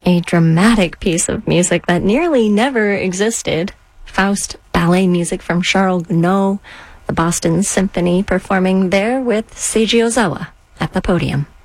a dramatic piece of music that nearly never existed. Faust ballet music from Charles Gounod, the Boston Symphony performing there with Seiji Ozawa at the podium.